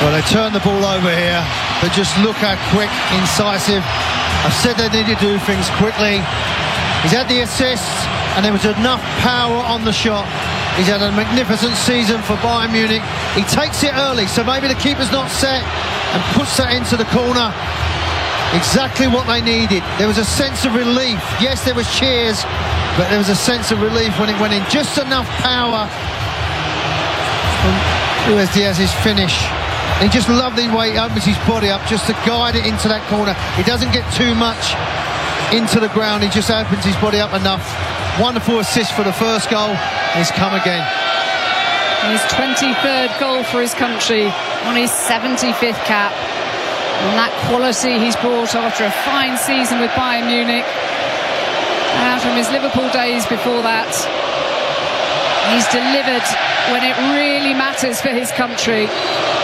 Well, they turn the ball over here, but just look how quick, incisive. I've said they need to do things quickly. He's had the assists, and there was enough power on the shot. He's had a magnificent season for Bayern Munich. He takes it early, so maybe the keeper's not set, and puts that into the corner. Exactly what they needed. There was a sense of relief. Yes, there was cheers, but there was a sense of relief when it went in. Just enough power from Luis Diaz's finish. He just loved the way he opens his body up just to guide it into that corner. He doesn't get too much into the ground. He just opens his body up enough. Wonderful assist for the first goal. He's come again. His 23rd goal for his country on his 75th cap. And that quality he's brought after a fine season with Bayern Munich. And from his Liverpool days before that, he's delivered when it really matters for his country.